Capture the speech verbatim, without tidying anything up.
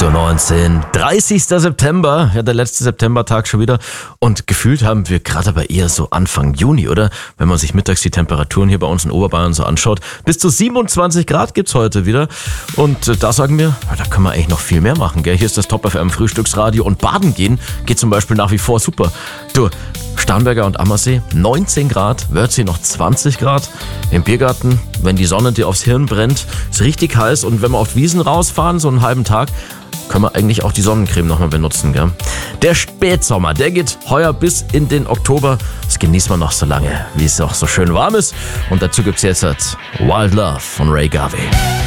acht Uhr neunzehn, dreißigster September, ja der letzte Septembertag schon wieder und gefühlt haben wir gerade aber eher so Anfang Juni, oder? Wenn man sich mittags die Temperaturen hier bei uns in Oberbayern so anschaut, bis zu siebenundzwanzig Grad gibt's heute wieder und äh, da sagen wir, ja, da können wir eigentlich noch viel mehr machen, gell? Hier ist das Top F M Frühstücksradio und baden gehen geht zum Beispiel nach wie vor super. Du, Starnberger und Ammersee, neunzehn Grad, Wörthsee noch zwanzig Grad, im Biergarten, wenn die Sonne dir aufs Hirn brennt, ist richtig heiß und wenn wir auf Wiesen rausfahren, so einen halben Tag, können wir eigentlich auch die Sonnencreme nochmal benutzen, gell? Der Spätsommer, der geht heuer bis in den Oktober. Das genießen wir noch so lange, wie es auch so schön warm ist. Und dazu gibt's jetzt Wild Love von Ray Garvey.